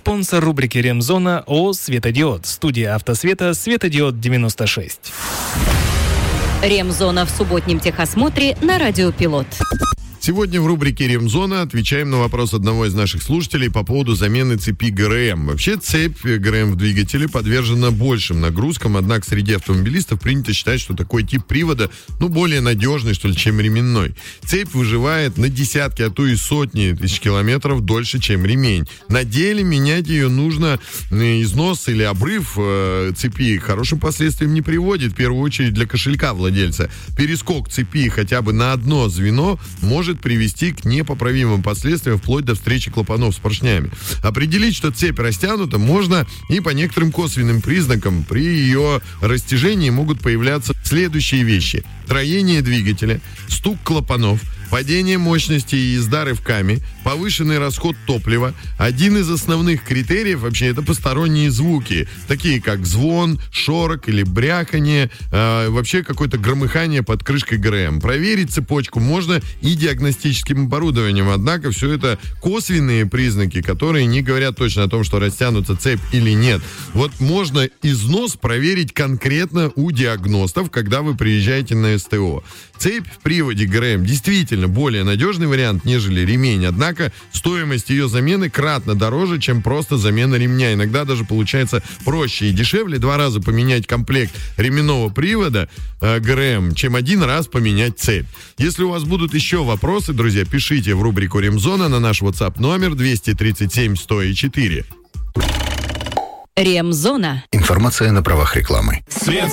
Спонсор рубрики «Ремзона» ООО «Светодиод». Студия «Автосвета», «Светодиод 96». Ремзона в субботнем техосмотре на Радио Пилот. Сегодня в рубрике «Ремзона» отвечаем на вопрос одного из наших слушателей по поводу замены цепи ГРМ. Вообще, цепь ГРМ в двигателе подвержена большим нагрузкам, однако среди автомобилистов принято считать, что такой тип привода, более надежный, что ли, чем ременной. Цепь выживает на десятки, а то и сотни тысяч километров дольше, чем ремень. На деле менять ее нужно, износ или обрыв цепи к хорошим последствиям не приводит, в первую очередь для кошелька владельца. Перескок цепи хотя бы на одно звено может привести к непоправимым последствиям вплоть до встречи клапанов с поршнями. Определить, что цепь растянута, можно и по некоторым косвенным признакам. При ее растяжении могут появляться следующие вещи: троение двигателя, стук клапанов, падение мощности и езда рывками, повышенный расход топлива. Один из основных критериев вообще это посторонние звуки, такие как звон, шорох или бряканье, вообще какое-то громыхание под крышкой ГРМ. Проверить цепочку можно и диагностическим оборудованием, однако все это косвенные признаки, которые не говорят точно о том, что растянута цепь или нет. Вот можно износ проверить конкретно у диагностов, когда вы приезжаете на СТО. Цепь в приводе ГРМ действительно более надежный вариант, нежели ремень, однако стоимость ее замены кратно дороже, чем просто замена ремня. Иногда даже получается проще и дешевле 2 раза поменять комплект ременного привода ГРМ, чем 1 раз поменять цепь. Если у вас будут еще вопросы, друзья, пишите в рубрику «Ремзона» на наш WhatsApp номер 237 104. Ремзона. Информация на правах рекламы.